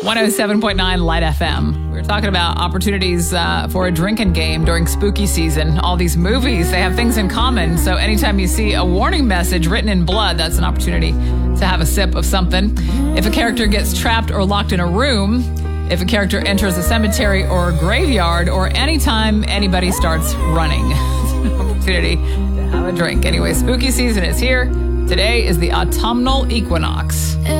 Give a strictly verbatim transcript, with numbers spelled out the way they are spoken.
one oh seven point nine Light F M. We were talking about opportunities uh, for a drinking game during spooky season. All these movies, they have things in common. So anytime you see a warning message written in blood, that's an opportunity to have a sip of something. If a character gets trapped or locked in a room, if a character enters a cemetery or a graveyard, or anytime anybody starts running, it's an opportunity to have a drink. Anyway, spooky season is here. Today is the autumnal equinox.